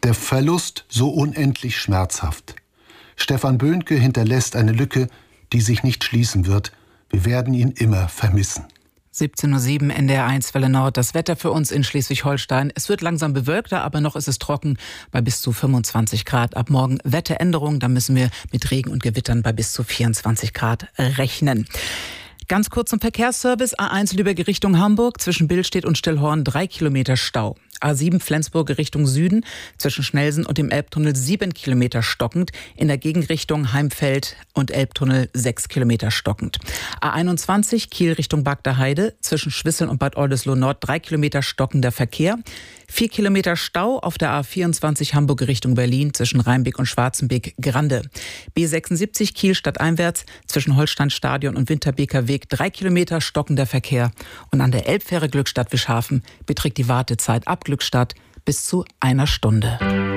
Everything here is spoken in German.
Der Verlust so unendlich schmerzhaft. Stefan Böhnke hinterlässt eine Lücke, die sich nicht schließen wird. Wir werden ihn immer vermissen. 17:07 Uhr NDR 1 Welle Nord. Das Wetter für uns in Schleswig-Holstein. Es wird langsam bewölkter, aber noch ist es trocken bei bis zu 25 Grad. Ab morgen Wetteränderung, da müssen wir mit Regen und Gewittern bei bis zu 24 Grad rechnen. Ganz kurz zum Verkehrsservice. A1 Lübeck Richtung Hamburg, zwischen Billstedt und Stillhorn 3 Kilometer Stau. A7 Flensburg Richtung Süden, zwischen Schnelsen und dem Elbtunnel 7 Kilometer stockend. In der Gegenrichtung Heimfeld und Elbtunnel 6 Kilometer stockend. A21 Kiel Richtung Bagder Heide, zwischen Schwisseln und Bad Oldesloe Nord 3 Kilometer stockender Verkehr. 4 Kilometer Stau auf der A24 Hamburg Richtung Berlin, zwischen Rheinbeck und Schwarzenbeek-Grande. B76 Kiel stadteinwärts, zwischen Holsteinstadion und Winterbeker Weg 3 Kilometer stockender Verkehr. Und an der Elbfähre Glückstadt-Wischhafen beträgt die Wartezeit ab Glückstadt bis zu 1 Stunde.